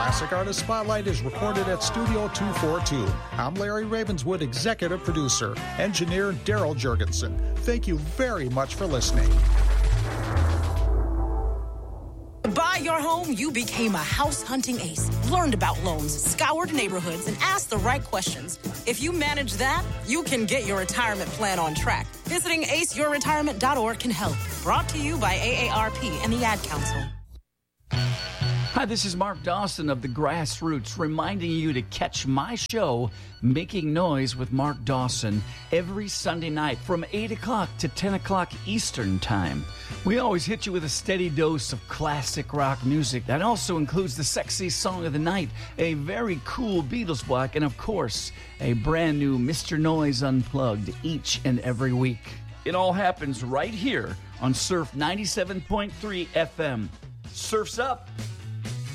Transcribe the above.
Classic Artist Spotlight is recorded at Studio 242. I'm Larry Ravenswood, executive producer. Engineer Daryl Jurgensen. Thank you very much for listening. To buy your home, you became a house hunting ace. Learned about loans, scoured neighborhoods, and asked the right questions. If you manage that, you can get your retirement plan on track. Visiting aceyourretirement.org can help. Brought to you by AARP and the Ad Council. Hi, this is Mark Dawson of The Grassroots, reminding you to catch my show, Making Noise with Mark Dawson, every Sunday night from 8 o'clock to 10 o'clock Eastern Time. We always hit you with a steady dose of classic rock music. That also includes the sexy song of the night, a very cool Beatles block, and of course, a brand new Mr. Noise Unplugged each and every week. It all happens right here on Surf 97.3 FM. Surf's up!